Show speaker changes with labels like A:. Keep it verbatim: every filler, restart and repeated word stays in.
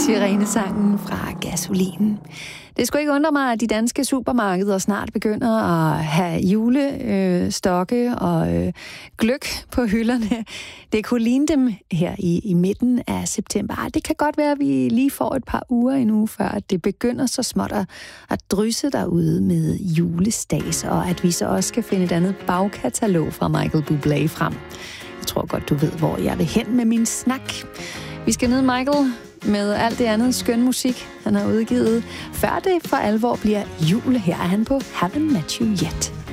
A: Sirenesangen fra Gasolin. Det skulle ikke undre mig, at de danske supermarkeder snart begynder at have julestokke øh, og øh, gløgg på hylderne. Det kunne ligne dem her i, i midten af september. Ej, det kan godt være, at vi lige får et par uger endnu, før at det begynder så småt at, at drysse derude med julestads, og at vi så også skal finde et andet bagkatalog fra Michael Bublé frem. Jeg tror godt, du ved, hvor jeg vil hen med min snak. Vi skal ned, Michael, med alt det andet skøn musik, han har udgivet, før det for alvor bliver jul. Her er han på Haven't Met You Yet.